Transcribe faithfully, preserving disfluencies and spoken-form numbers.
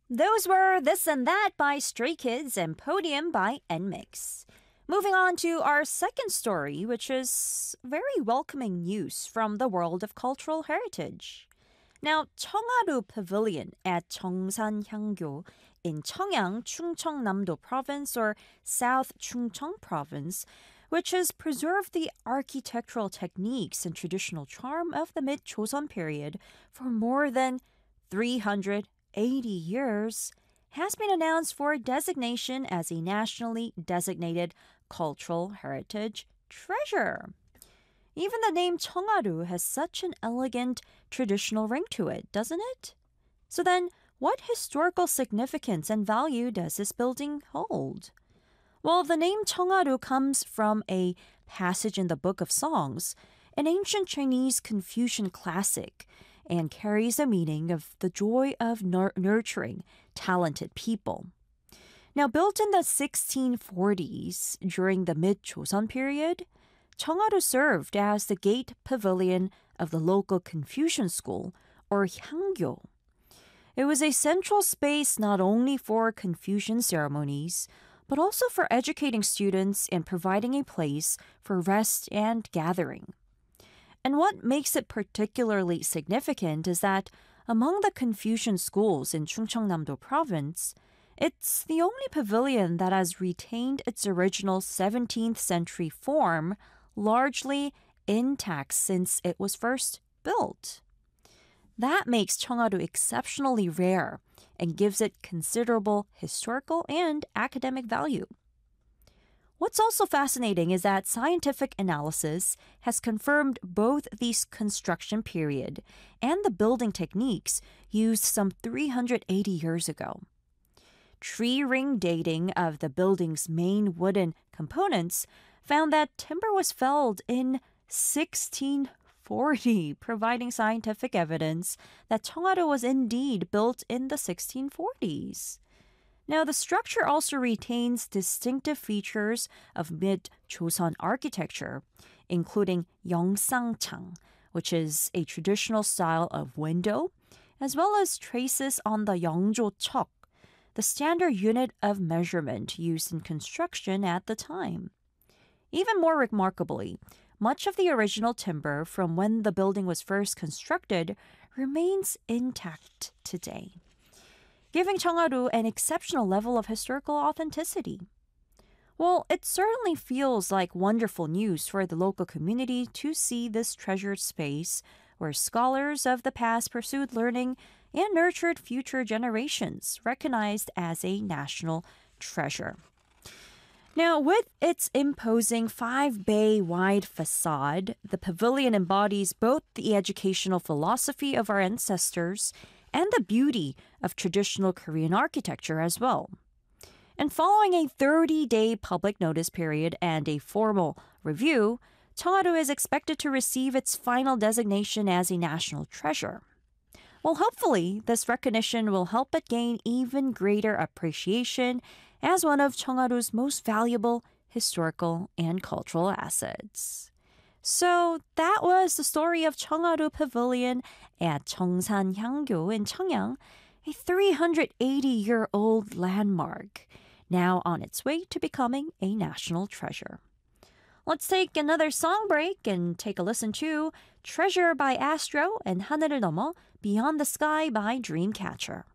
Those were This and That by Stray Kids and Podium by Nmix. Moving on to our second story, which is very welcoming news from the world of cultural heritage. Now, Cheongharu Pavilion at Cheongsan Hyanggyo in Cheongyang, Chungcheongnam-do Province or South Chungcheong Province, which has preserved the architectural techniques and traditional charm of the mid-Joseon period for more than three hundred eighty years, has been announced for designation as a nationally designated cultural heritage treasure. Even the name Cheongharu has such an elegant traditional ring to it, doesn't it? So then, what historical significance and value does this building hold? Well, the name Cheongharu comes from a passage in the Book of Songs, an ancient Chinese Confucian classic, and carries a meaning of the joy of nur- nurturing talented people. Now, built in the sixteen forties during the mid-Joseon period, Cheongharu served as the gate pavilion of the local Confucian school, or Hyanggyo. It was a central space not only for Confucian ceremonies, but also for educating students and providing a place for rest and gathering. And what makes it particularly significant is that among the Confucian schools in Chungcheongnam-do Province, it's the only pavilion that has retained its original seventeenth century form largely intact since it was first built. That makes Cheongharu exceptionally rare and gives it considerable historical and academic value. What's also fascinating is that scientific analysis has confirmed both the construction period and the building techniques used some three hundred eighty years ago. Tree ring dating of the building's main wooden components found that timber was felled in sixteen forty, providing scientific evidence that Cheongharu was indeed built in the sixteen forties. Now, the structure also retains distinctive features of mid-Joseon architecture, including Yeongsanchang, which is a traditional style of window, as well as traces on the Yeongjo-cheok, the standard unit of measurement used in construction at the time. Even more remarkably, much of the original timber from when the building was first constructed remains intact today, giving Cheongharu an exceptional level of historical authenticity. Well, it certainly feels like wonderful news for the local community to see this treasured space where scholars of the past pursued learning and nurtured future generations, recognized as a national treasure. Now, with its imposing five-bay wide facade, the pavilion embodies both the educational philosophy of our ancestors and the beauty of traditional Korean architecture as well. And following a thirty-day public notice period and a formal review, Cheongharu is expected to receive its final designation as a national treasure. Well, hopefully, this recognition will help it gain even greater appreciation as one of Cheongharu's most valuable historical and cultural assets. So that was the story of Cheongharu Pavilion at Cheongsan Hyanggyo in Cheongyang, a three hundred eighty-year-old landmark, now on its way to becoming a national treasure. Let's take another song break and take a listen to Treasure by Astro and 하늘을 넘어 Beyond the Sky by Dreamcatcher.